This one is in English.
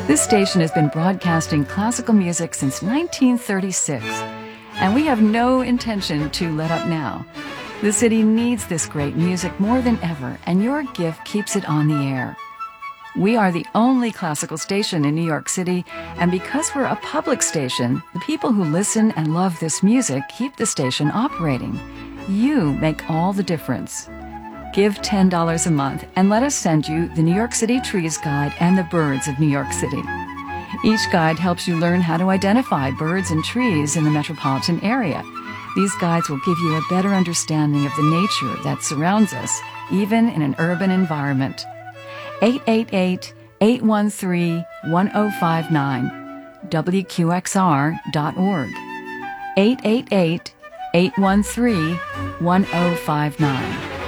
This station has been broadcasting classical music since 1936, and we have no intention to let up now. The city needs this great music more than ever, and your gift keeps it on the air. We are the only classical station in New York City, and because we're a public station, the people who listen and love this music keep the station operating. You make all the difference. Give $10 a month and let us send you the New York City Trees Guide and the Birds of New York City. Each guide helps you learn how to identify birds and trees in the metropolitan area. These guides will give you a better understanding of the nature that surrounds us, even in an urban environment. 888-813-1059, WQXR.org. 888-813-1059.